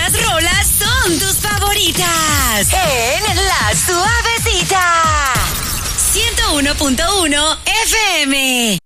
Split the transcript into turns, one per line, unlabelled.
estas rolas son tus favoritas. En La Suavecita. 101.1 FM.